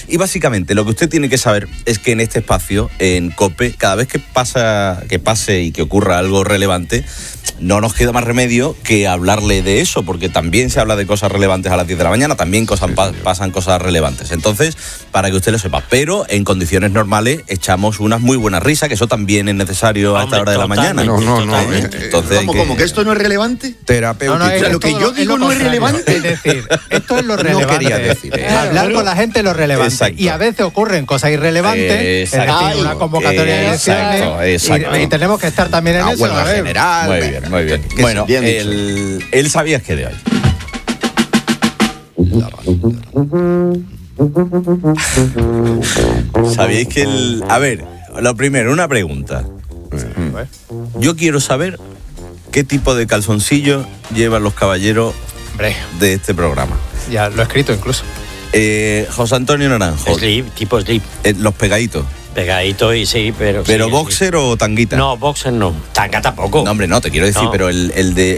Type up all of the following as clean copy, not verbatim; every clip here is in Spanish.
Y básicamente lo que usted tiene que saber es que en este espacio, en COPE, cada vez que pase y que ocurra algo relevante, no nos queda más remedio que hablarle de eso, porque también se habla de cosas relevantes a las 10 de la mañana, también pasan cosas relevantes. Entonces, para que usted lo sepa, pero en condiciones normales echamos unas muy buenas risas, que eso también es necesario a esta hora de la mañana. No. Entonces, ¿Cómo que esto no es relevante? Terapéutico. O sea, lo que yo digo no es relevante. Es decir, esto es lo relevante. No quería decir eso. Hablar con la gente es lo relevante. Exacto. Y a veces ocurren cosas irrelevantes, es decir, una convocatoria de elecciones, y tenemos que estar también en eso. Huelga general. muy bien. Bueno, él sabías que de hoy. ¿Sabíais que a ver, lo primero, una pregunta. Yo quiero saber qué tipo de calzoncillo llevan los caballeros de este programa. Ya lo he escrito incluso. José Antonio Naranjo. Tipo slip. Los pegaditos. Pegadito y sí, pero... ¿Pero sí, boxer o tanguita? No, boxer no. Tanga tampoco. No, hombre, no, te quiero decir, No. pero el de...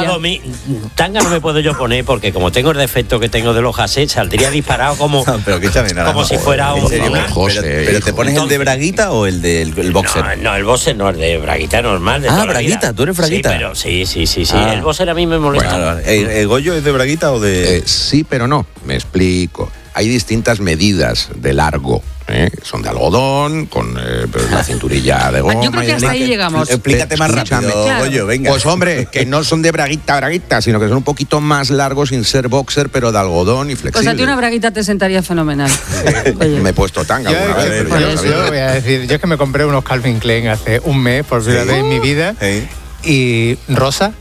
Tanga no me puedo yo poner porque como tengo el defecto que tengo de los jasés, saldría disparado como... pero escúchame, Naranjo. Como si fuera un... Pero ¿te pones el de braguita o el del boxer? No, el boxer no, el de braguita normal. De toda la braguita, vida. tú eres braguita. Sí. El boxer a mí me molesta. Bueno, ¿Goyo es de braguita o de...? Sí, pero no. Me explico. Hay distintas medidas de largo. Son de algodón, con la cinturilla de goma. Yo creo que hasta ahí llegamos. Explícate más rápido, Claro. Goyo, venga. Pues hombre, que no son de braguita, sino que son un poquito más largos sin ser boxer, pero de algodón y Pues flexible. a ti una braguita te sentaría fenomenal. Oye. Me he puesto tanga alguna vez. Pero Yo voy a decir, yo es que me compré unos Calvin Klein hace un mes, por primera vez en mi vida, y rosa,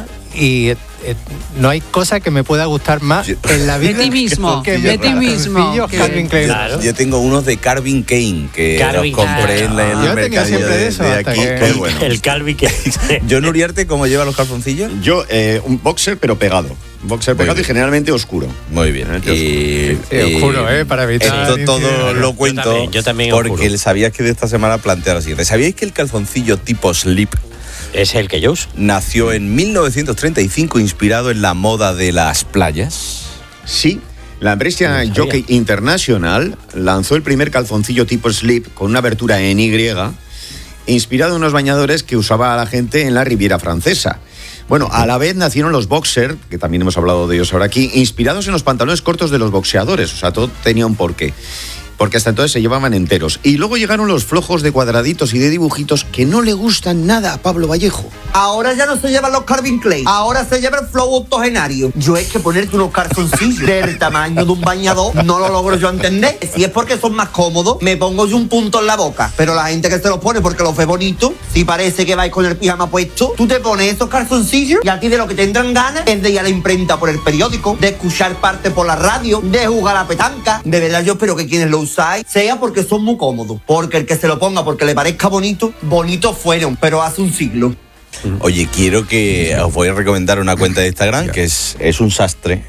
y no hay cosa que me pueda gustar más en la vida de ti mismo, que Calvin Klein. Claro. Yo tengo unos de Calvin Klein que los compré en el Yo tenía mercadillo siempre de eso de hasta aquí. que- Qué bueno. El Calvi que... John Uriarte, ¿cómo lleva los calzoncillos? Yo, un boxer pero pegado. Boxer pegado y generalmente oscuro. Muy bien. Sí, oscuro, para evitar... Esto todo lo cuento yo también porque oscuro. sabías que de esta semana plantea lo siguiente. ¿Sabíais que el calzoncillo tipo slip Es el que yo uso. nació en 1935 inspirado en la moda de las playas? Sí, la empresa Jockey International lanzó el primer calzoncillo tipo slip con una abertura en Y, inspirado en unos bañadores que usaba la gente en la Riviera Francesa. Bueno, a la vez nacieron los boxer, que también hemos hablado de ellos ahora aquí, inspirados en los pantalones cortos de los boxeadores. O sea, todo tenía un porqué. Porque hasta entonces se llevaban enteros. Y luego llegaron los flojos de cuadraditos y de dibujitos que no le gustan nada a Pablo Vallejo. Ahora ya no se llevan los Calvin Klein, ahora se lleva el flow octogenario. Yo es que ponerte unos calzoncillos del tamaño de un bañador no lo logro yo entender. Si es porque son más cómodos, me pongo yo un punto en la boca. Pero la gente que se los pone porque los ve bonitos, si parece que vais con el pijama puesto, tú te pones esos calzoncillos y aquí de lo que tendrán ganas es de ir a la imprenta por el periódico, de escuchar parte por la radio, de jugar a la petanca. De verdad yo espero que quienes lo usáis sea porque son muy cómodos. Porque el que se lo ponga porque le parezca bonito, bonitos fueron, pero hace un siglo. Oye, quiero que os voy a recomendar una cuenta de Instagram que es un sastre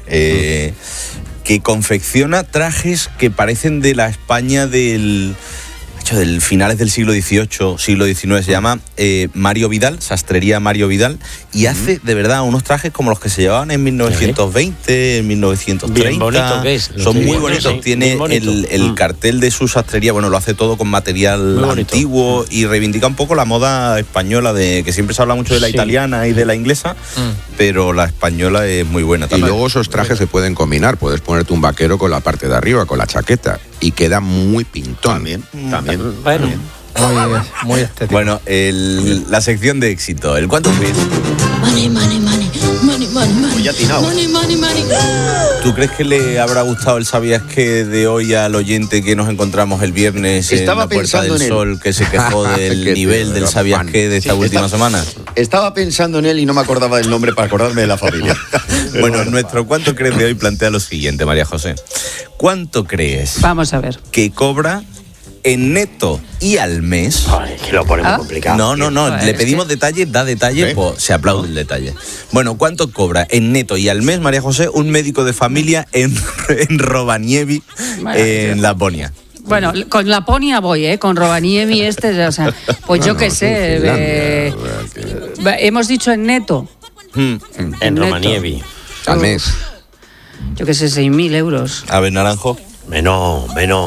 que confecciona trajes que parecen de la España del finales del siglo XVIII, siglo XIX. Se llama Mario Vidal, Sastrería Mario Vidal, y hace de verdad unos trajes como los que se llevaban en 1920, en 1930. Bien bonito que es. Son muy bonitos. Sí, Tiene bien bonito. el cartel de su sastrería, bueno, lo hace todo con material antiguo y reivindica un poco la moda española, de que siempre se habla mucho de la italiana y de la inglesa, pero la española es muy buena Y también. luego esos trajes se pueden combinar. Puedes ponerte un vaquero con la parte de arriba, con la chaqueta, y queda muy pintón. También. Bueno. Muy estético. Bueno, la sección de éxito, el cuánto quiz. Money, money, money, money, money, money. ya atinado. Money, money, money. ¿Tú crees que le habrá gustado el sabías que de hoy al oyente que nos encontramos el viernes Estaba en la Puerta pensando del en él. Sol, que se quejó del Que nivel te- del sabías fan. que de esta última semana? Estaba pensando en él y no me acordaba del nombre para acordarme de la familia. Bueno, nuestro ¿cuánto crees de hoy? Plantea lo siguiente, María José. ¿Cuánto crees Vamos a ver. que cobra en neto y al mes? Ay, que lo ponemos complicado. No, Joder, le es pedimos detalles, da detalle, pues se aplaude el detalle. Bueno, ¿cuánto cobra en neto y al mes, María José, un médico de familia en Rovaniemi, en Laponia? Bueno, con Laponia voy, con Rovaniemi o sea, pues yo qué sé. Hemos dicho en neto. En Neto. Romanievi. Al mes. Yo qué sé, 6.000 euros. A ver, Naranjo. Menos.